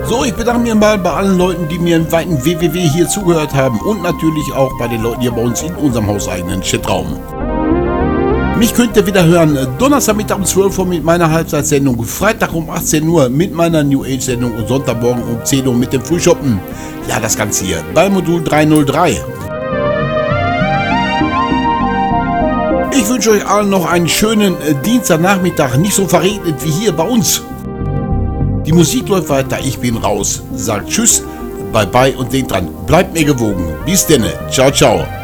So, ich bedanke mich mal bei allen Leuten, die mir im weiten WWW hier zugehört haben und natürlich auch bei den Leuten hier bei uns in unserem hauseigenen Chatraum. Mich könnt ihr wieder hören Donnerstagmittag um 12 Uhr mit meiner Halbzeitsendung, Freitag um 18 Uhr mit meiner New Age Sendung und Sonntagmorgen um 10 Uhr mit dem Frühshoppen. Ja, das Ganze hier bei Modul 303. Ich wünsche euch allen noch einen schönen Dienstagnachmittag, nicht so verregnet wie hier bei uns. Die Musik läuft weiter, ich bin raus. Sagt Tschüss, bye bye und denkt dran, bleibt mir gewogen. Bis denne, ciao ciao.